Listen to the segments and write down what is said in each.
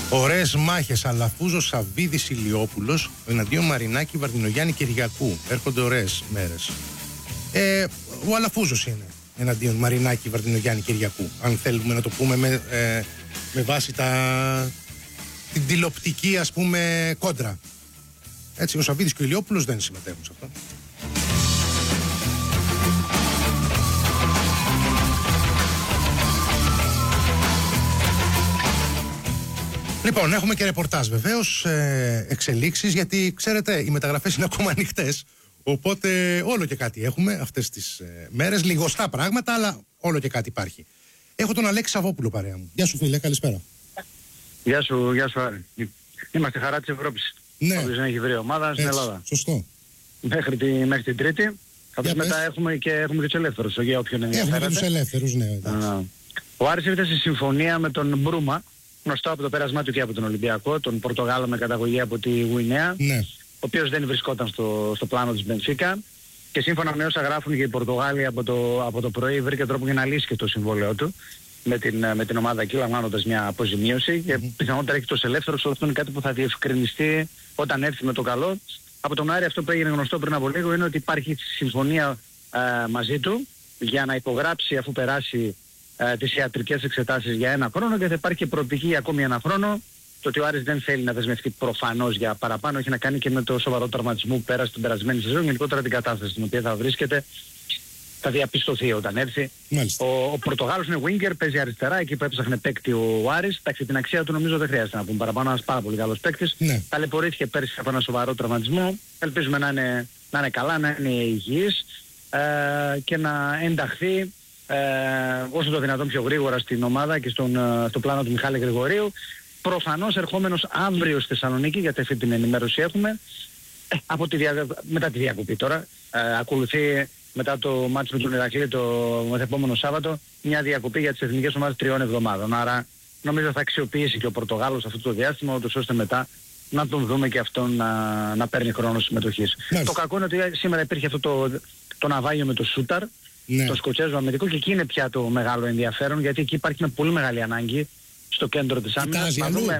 Ωραίες μάχες. Αλαφούζος, Σαββίδης, Ηλιόπουλος εναντίον Μαρινάκη, Βαρδινογιάννη, Κυριακού. Έρχονται ωραίες μέρες. Ο Αλαφούζος είναι εναντίον Μαρινάκη, Βαρδινογιάννη, Κυριακού. Αν θέλουμε να το πούμε με βάση την τηλεοπτική, ας πούμε, κόντρα. Έτσι, ο Σαββίδης και ο Ηλιόπουλος δεν συμμετέχουν σε αυτό. Λοιπόν, έχουμε και ρεπορτάζ βεβαίως, εξελίξεις, γιατί ξέρετε οι μεταγραφές είναι ακόμα ανοιχτές, οπότε όλο και κάτι έχουμε αυτές τις μέρες, λιγοστά πράγματα, αλλά όλο και κάτι υπάρχει. Έχω τον Αλέξη Σαββόπουλο παρέα μου. Γεια σου φίλε, καλησπέρα. Γεια σου Άρη. Είμαστε χαρά της Ευρώπης. Ναι. Όποιος δεν έχει βρει ομάδα στην Ελλάδα. Σωστό. Μέχρι την Τρίτη. Καθώς μετά έχουμε και τους ελεύθερους, για όποιον ενδιαφέρεται. Έχουμε και τους ελεύθερους, ναι. Ο Άρης ήρθε σε συμφωνία με τον Μπρούμα, γνωστό από το πέρασμά του και από τον Ολυμπιακό, τον Πορτογάλο με καταγωγή από τη Γουινέα, Ναι. ο οποίος δεν βρισκόταν στο πλάνο της Μπενφίκα, και σύμφωνα με όσα γράφουν και οι Πορτογάλοι από το πρωί, βρήκε τρόπο για να λύσει και το συμβόλαιό του με την ομάδα εκεί, λαμβάνοντας μια αποζημίωση, και πιθανότατα έχει τους ελεύθερους. Αυτό είναι κάτι που θα διευκρινιστεί όταν έρθει με το καλό. Από τον Άρη αυτό που έγινε γνωστό πριν από λίγο είναι ότι υπάρχει συμφωνία μαζί του για να υπογράψει, αφού περάσει τις ιατρικές εξετάσεις, για 1 χρόνο, και θα υπάρχει και προοπτική για ακόμη 1 χρόνο. Το ότι ο Άρης δεν θέλει να δεσμευτεί προφανώς για παραπάνω έχει να κάνει και με το σοβαρό τραυματισμό που πέρασε την περασμένη σεζόν, γενικότερα την κατάσταση στην οποία θα βρίσκεται. Θα διαπιστωθεί όταν έρθει. Ο Πορτογάλος είναι winger, παίζει αριστερά, εκεί που έψαχνε παίκτη ο Άρης. Εντάξει, την αξία του νομίζω δεν χρειάζεται να πούμε παραπάνω, ένας πάρα πολύ καλός παίκτης. Ναι. Ταλαιπωρήθηκε πέρσι από ένα σοβαρό τραυματισμό. Ελπίζουμε να είναι καλά, να είναι υγιής και να ενταχθεί όσο το δυνατόν πιο γρήγορα στην ομάδα και στο πλάνο του Μιχάλη Γρηγορίου. Προφανώς ερχόμενος αύριο στη Θεσσαλονίκη, γιατί αυτή την ενημέρωση έχουμε, μετά τη διακοπή τώρα, ακολουθεί μετά το μάτς με τον Ηρακλή το επόμενο Σάββατο μια διακοπή για τις εθνικές ομάδες 3 εβδομάδων. Άρα νομίζω θα αξιοποιήσει και ο Πορτογάλος αυτό το διάστημα, ούτως ώστε μετά να τον δούμε και αυτόν να παίρνει χρόνο συμμετοχής. Το κακό είναι ότι σήμερα υπήρχε αυτό το ναυάγιο με το Σούταρ, το Σκοτσέζο αμυντικό, και εκεί είναι πια το μεγάλο ενδιαφέρον, γιατί εκεί υπάρχει μια πολύ μεγάλη ανάγκη στο κέντρο της άμυνας.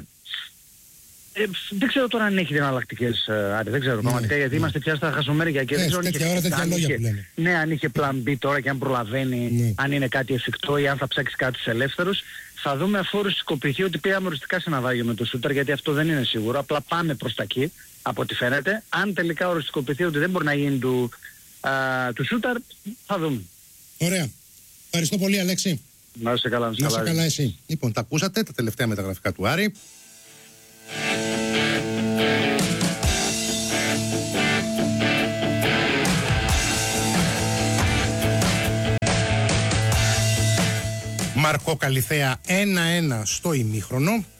Δεν ξέρω τώρα αν έχει εναλλακτικές, Άρη, δεν ξέρω πραγματικά, γιατί είμαστε πια στα χασομέρια και δεν ξέρω αν είχε πλαν B τώρα και αν προλαβαίνει, αν είναι κάτι εφικτό ή αν θα ψάξει κάτι στους ελεύθερους. Θα δούμε αφού οριστικοποιηθεί ότι πήγαμε οριστικά σε ναυάγιο με το Σούταρ, γιατί αυτό δεν είναι σίγουρο, απλά πάμε προς τα εκεί από ό,τι φαίνεται. Αν τελικά οριστικοποιηθεί ότι δεν μπορεί να γίνει του Σούταρ, θα δούμε. Ωραία. Ευχαριστώ πολύ, Αλέξη. Να είσαι καλά, να είσαι καλά εσύ. Λοιπόν, τα ακούσατε, τα τελευταία μεταγραφικά του Άρη. Μαρκό Καλιθέα 1-1 στο ημίχρονο.